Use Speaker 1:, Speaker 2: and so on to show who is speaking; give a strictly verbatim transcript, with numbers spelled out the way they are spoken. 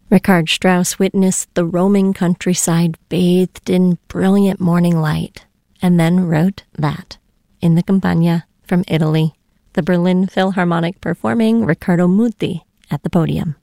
Speaker 1: Richard Strauss witnessed the roaming countryside bathed in brilliant morning light, and then wrote that in the Campagna from Italy, the Berlin Philharmonic performing Riccardo Muti at the podium.